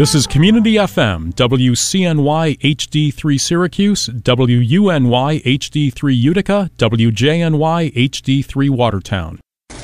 This is Community FM, WCNY HD3 Syracuse, WUNY HD3 Utica, WJNY HD3 Watertown.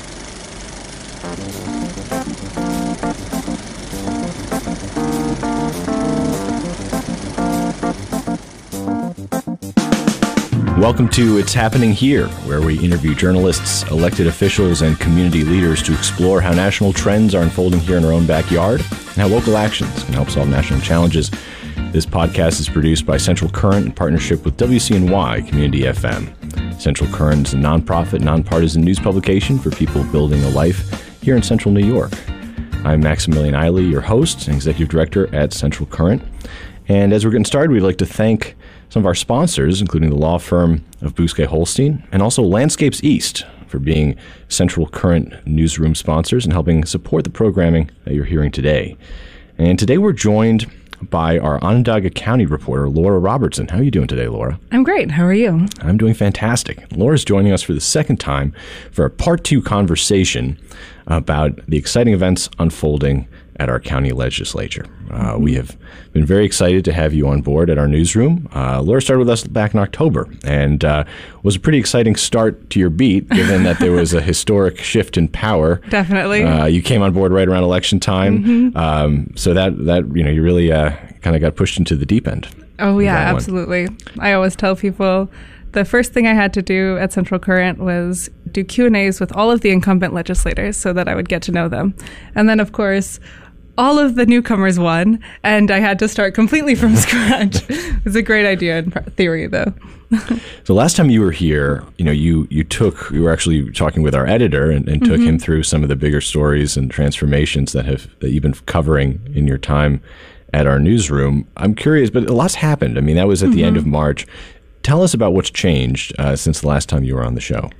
Welcome to It's Happening Here, where we interview journalists, elected officials, and community leaders to explore how national trends are unfolding here in our own backyard and how local actions can help solve national challenges. This podcast is produced by Central Current in partnership with WCNY Community FM. Central Current is a nonprofit, nonpartisan news publication for people building a life here in Central New York. I'm Maximilian Eiley, your host and executive director at Central Current. And as we're getting started, we'd like to thank some of our sponsors, including the law firm of Bousquet Holstein, and also Landscapes East for being Central Current newsroom sponsors and helping support the programming that you're hearing today. And today we're joined by our Onondaga County reporter, Laura Robertson. How are you doing today, Laura? I'm great. How are you? I'm doing fantastic. Laura's joining us for the second time for a part two conversation about the exciting events unfolding at our county legislature. We have been very excited to have you on board at our newsroom. Laura started with us back in October and was a pretty exciting start to your beat, given that there was a historic shift in power. Definitely. You came on board right around election time. So that you really kind of got pushed into the deep end. Oh, yeah, absolutely. I always tell people the first thing I had to do at Central Current was do Q&As with all of the incumbent legislators so that I would get to know them. And then, of course, all of the newcomers won, and I had to start completely from scratch. It was a great idea in theory, though. So last time you were here, you were actually talking with our editor and took him through some of the bigger stories and transformations that you've been covering in your time at our newsroom. I'm curious, but a lot's happened. I mean, that was at the end of March. Tell us about what's changed since the last time you were on the show.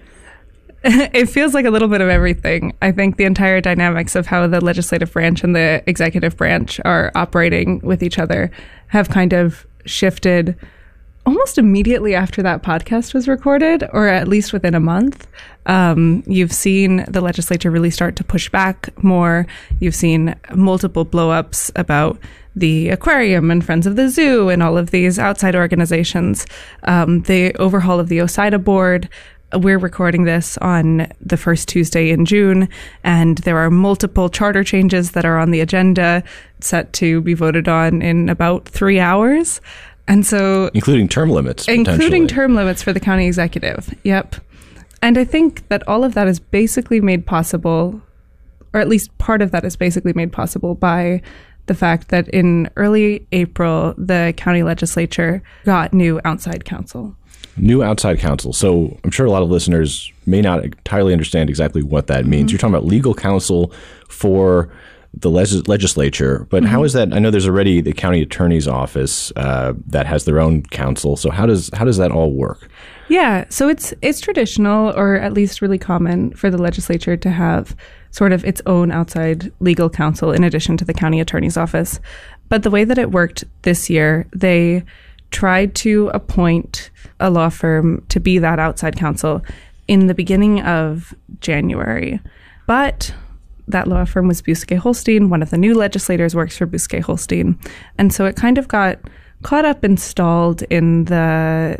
It feels like a little bit of everything. I think the entire dynamics of how the legislative branch and the executive branch are operating with each other have kind of shifted almost immediately after that podcast was recorded, or at least within a month. You've seen the legislature really start to push back more. You've seen multiple blow-ups about the aquarium and Friends of the Zoo and all of these outside organizations. The overhaul of the OSIDA board. We're recording this on the first Tuesday in June, and there are multiple charter changes that are on the agenda set to be voted on in about 3 hours. And so, including term limits for the county executive. Yep. And I think that all of that is basically made possible, or at least part of that is basically made possible by the fact that in early April, the county legislature got new outside counsel. New outside counsel. So I'm sure a lot of listeners may not entirely understand exactly what that means. You're talking about legal counsel for the legislature, but how is that? I know there's already the county attorney's office that has their own counsel. So how does that all work? Yeah, so it's traditional, or at least really common, for the legislature to have sort of its own outside legal counsel in addition to the county attorney's office. But the way that it worked this year, they tried to appoint a law firm to be that outside counsel in the beginning of January. But that law firm was Bousquet Holstein. One of the new legislators works for Bousquet Holstein. And so it kind of got caught up and stalled in the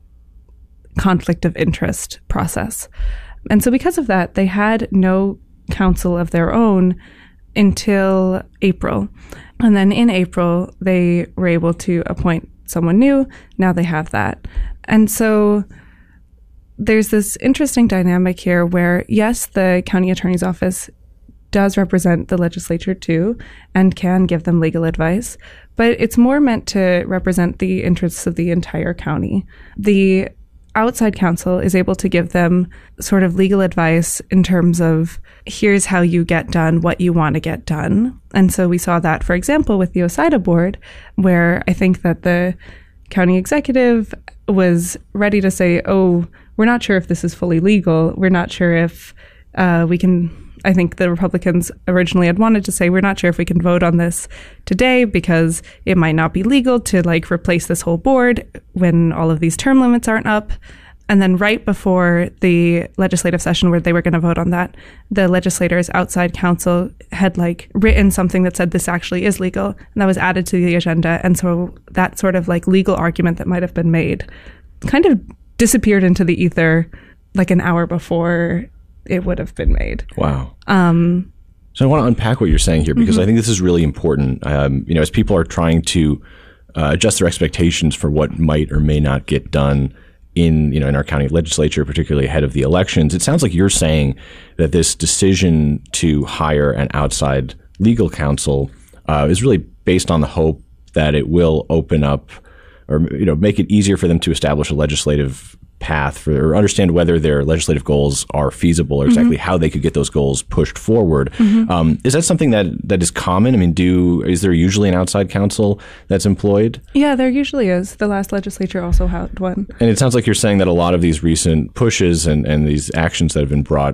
conflict of interest process. And so because of that, they had no counsel of their own until April. And then in April, they were able to appoint someone new. Now they have that. And so there's this interesting dynamic here where, yes, the county attorney's office does represent the legislature too and can give them legal advice, but it's more meant to represent the interests of the entire county. The outside counsel is able to give them sort of legal advice in terms of, here's how you get done what you want to get done. And so we saw that, for example, with the OSIDA board, where I think that the county executive was ready to say, oh, we're not sure if this is fully legal. We're not sure if we can, I think the Republicans originally had wanted to say, we're not sure if we can vote on this today because it might not be legal to replace this whole board when all of these term limits aren't up. And then right before the legislative session where they were going to vote on that, the legislators outside council had written something that said this actually is legal, and that was added to the agenda. And so that sort of legal argument that might have been made kind of disappeared into the ether an hour before it would have been made. Wow. So I want to unpack what you're saying here, because I think this is really important. As people are trying to adjust their expectations for what might or may not get done in our county legislature, particularly ahead of the elections, it sounds like you're saying that this decision to hire an outside legal counsel is really based on the hope that it will open up or make it easier for them to establish a legislative path or understand whether their legislative goals are feasible or exactly how they could get those goals pushed forward. Is that something that is common? I mean, is there usually an outside counsel that's employed? Yeah, there usually is. The last legislature also had one. And it sounds like you're saying that a lot of these recent pushes and these actions that have been brought